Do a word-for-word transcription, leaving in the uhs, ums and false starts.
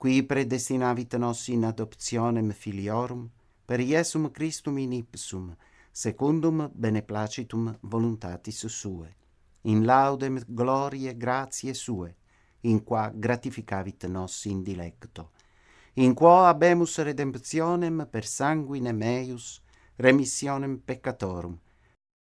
qui predestinavit nos in adoptionem filiorum, per Iesum Christum in ipsum, secundum beneplacitum voluntatis Sue, in laudem gloriae gratiae Sue, in qua gratificavit nos in dilecto, in quo habemus redemptionem per sanguine meius, remissionem peccatorum,